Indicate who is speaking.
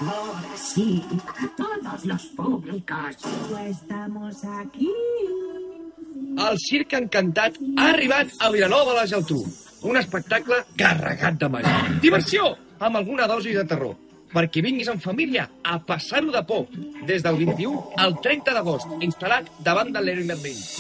Speaker 1: Ahora sí, todos los públicos. Estamos aquí.
Speaker 2: El Circ Encantat ha arribat a Vilanova de la Geltrú. Un espectacle carregat de màgia. Diversió, amb alguna dosi de terror. Perquè vinguis en família a passar-ho de por. Des del 21 al 30 d'agost, instal·lat davant de l'Heroi Merlin.